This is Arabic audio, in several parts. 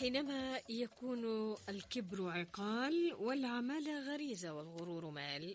حينما يكون الكبر عقال والعمالة غريزة والغرور مال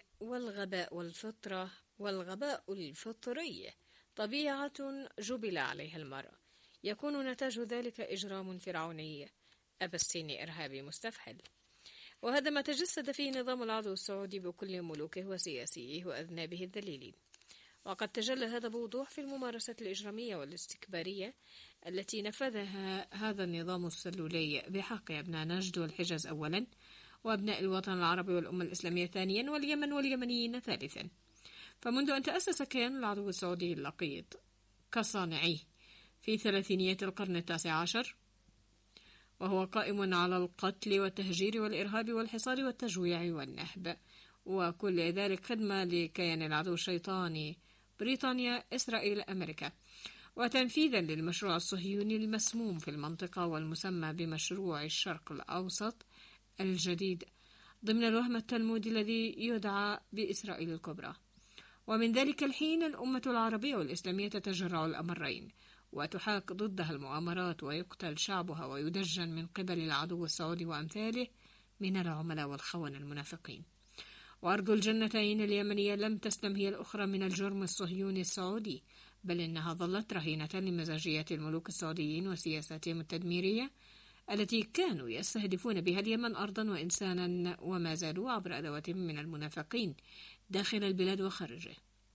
والغباء الفطري طبيعة جبل عليها المرء، يكون نتاج ذلك إجرام فرعوني أبستيني إرهابي مستفحل. وهذا ما تجسد فيه نظام العدو السعودي بكل ملوكه وسياسيه وأذنابه الذليلين. وقد تجلى هذا بوضوح في الممارسات الإجرامية والاستكبارية التي نفذها هذا النظام السلولي بحق أبناء نجد والحجاز أولا، وأبناء الوطن العربي والأمة الإسلامية ثانيا، واليمن واليمنيين ثالثا. فمنذ أن تأسس كيان العدو السعودي اللقيط كصانعيه في ثلاثينيات القرن التاسع عشر، وهو قائم على القتل والتهجير والإرهاب والحصار والتجويع والنهب، وكل ذلك خدمة لكيان العدو الشيطاني بريطانيا إسرائيل أمريكا، وتنفيذا للمشروع الصهيوني المسموم في المنطقة والمسمى بمشروع الشرق الأوسط الجديد ضمن الوهم التلمودي الذي يدعى بإسرائيل الكبرى. ومن ذلك الحين الأمة العربية والإسلامية تتجرع الأمرين، وتحاك ضدها المؤامرات، ويقتل شعبها ويدجن من قبل العدو السعودي وأمثاله من العملاء والخونة المنافقين. وأرض الجنتين اليمنية لم تسلم هي الأخرى من الجرم الصهيوني السعودي، بل إنها ظلت رهينة لمزاجيات الملوك السعوديين وسياساتهم التدميرية التي كانوا يستهدفون بها اليمن أرضا وإنسانا، وما زالوا عبر أدواتهم من المنافقين داخل البلاد وخارجه.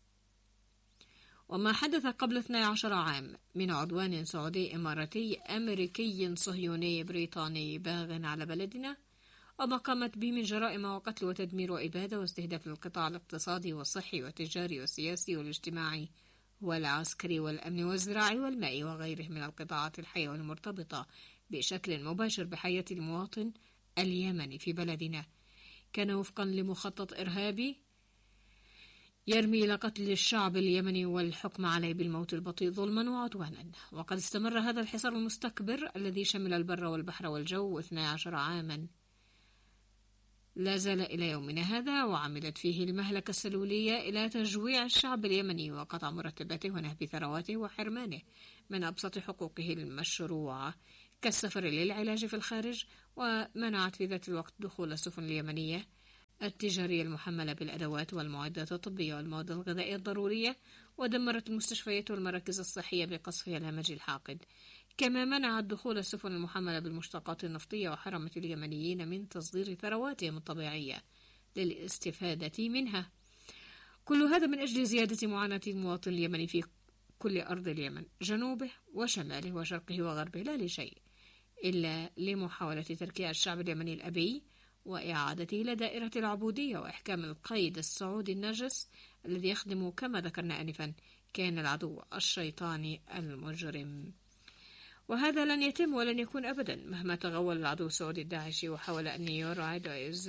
وما حدث قبل 12 عام من عدوان سعودي إماراتي أمريكي صهيوني بريطاني باغ على بلدنا، وما قامت به من جرائم وقتل وتدمير وإبادة واستهداف للقطاع الاقتصادي والصحي والتجاري والسياسي والاجتماعي والعسكري والأمن والزراعي والمائي وغيره من القطاعات الحية والمرتبطة بشكل مباشر بحياة المواطن اليمني في بلدنا، كان وفقا لمخطط إرهابي يرمي إلى قتل الشعب اليمني والحكم عليه بالموت البطيء ظلما وعدوانا. وقد استمر هذا الحصار المستكبر الذي شمل البر والبحر والجو 12 عاما لا زال إلى يومنا هذا، وعملت فيه المهلكة السلولية إلى تجويع الشعب اليمني وقطع مرتباته ونهب ثرواته وحرمانه من أبسط حقوقه المشروعة كالسفر للعلاج في الخارج، ومنعت في ذات الوقت دخول السفن اليمنية التجارية المحملة بالأدوات والمعدات الطبية والمواد الغذائية الضرورية، ودمرت المستشفيات والمراكز الصحية بقصفها الهمجي الحاقد، كما منعت دخول السفن المحملة بالمشتقات النفطية، وحرمت اليمنيين من تصدير ثرواتهم الطبيعية للاستفادة منها. كل هذا من أجل زيادة معاناة المواطن اليمني في كل أرض اليمن، جنوبه وشماله وشرقه وغربه، لا لشيء إلا لمحاولة تركيع الشعب اليمني الأبي وإعادته إلى دائرة العبودية وإحكام القيد السعودي النجس الذي يخدم كما ذكرنا آنفا كان العدو الشيطاني المجرم. وهذا لن يتم ولن يكون أبدا مهما تغول العدو السعودي الداعشي وحاول أن يرعد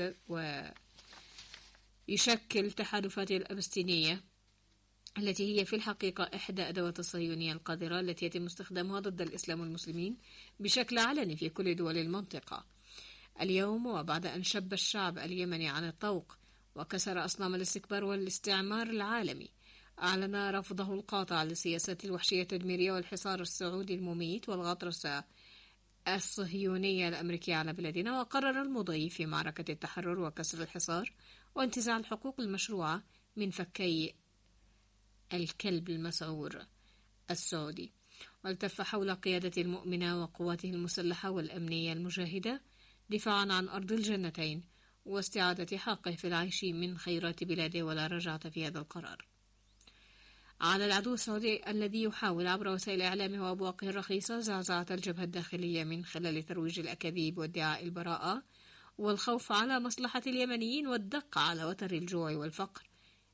ويشكل تحالفاته الأبستينية التي هي في الحقيقة إحدى أدوات الصهيونية القذرة التي يتم استخدامها ضد الإسلام والمسلمين بشكل علني في كل دول المنطقة اليوم. وبعد أن شب الشعب اليمني عن الطوق وكسر أصنام الاستكبار والاستعمار العالمي، أعلن رفضه القاطع لسياسات الوحشية التدميرية والحصار السعودي المميت والغطرسة الصهيونية الأمريكية على بلادنا، وقرر المضي في معركة التحرر وكسر الحصار وانتزاع الحقوق المشروعة من فكي الكلب المسعور السعودي، والتف حول قيادة المؤمنة وقواته المسلحة والأمنية المجاهدة دفاعا عن أرض الجنتين واستعادة حقه في العيش من خيرات بلاده، ولا رجعة في هذا القرار. على العدو السعودي الذي يحاول عبر وسائل إعلامه وأبواقه الرخيصة زعزعة الجبهة الداخلية من خلال ترويج الأكاذيب وادعاء البراءة والخوف على مصلحة اليمنيين والدق على وتر الجوع والفقر،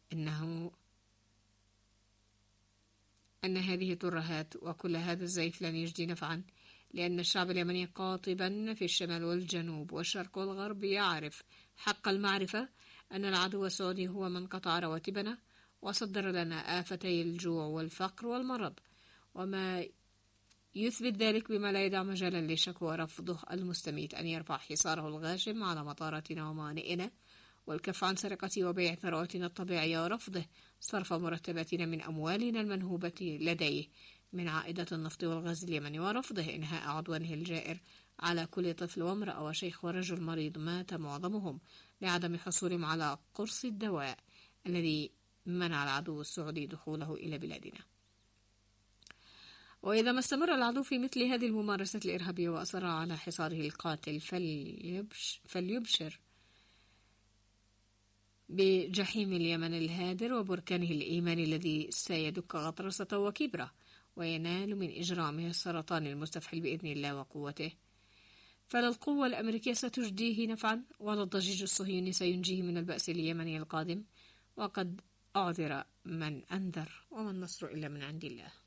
أن هذه ترهات وكل هذا الزيف لن يجدي نفعا، لأن الشعب اليمني قاطبا في الشمال والجنوب والشرق والغرب يعرف حق المعرفة أن العدو السعودي هو من قطع رواتبنا وصدر لنا آفتي الجوع والفقر والمرض، وما يثبت ذلك بما لا يدع مجالا للشك ورفضه المستميت أن يرفع حصاره الغاشم على مطاراتنا وموانئنا، والكف عن سرقة وبيع ثرواتنا الطبيعية، ورفضه صرف مرتباتنا من أموالنا المنهوبة لديه من عائدة النفط والغاز اليمني، ورفضه إنهاء عدوانه الجائر على كل طفل وامرأة وشيخ ورجل مريض مات معظمهم لعدم حصولهم على قرص الدواء الذي منع العدو السعودي دخوله إلى بلادنا. وإذا ما استمر العدو في مثل هذه الممارسات الإرهابية وأصر على حصاره القاتل فليبشر بجحيم اليمن الهادر وبركانه الإيماني الذي سيدك غطرسة وكبره وينال من إجرامه السرطان المستفحل بإذن الله وقوته. فلا القوة الأمريكية ستجديه نفعا ولا الضجيج الصهيوني سينجيه من البأس اليمني القادم، وقد أعذر من أنذر وما النصر إلا من عند الله.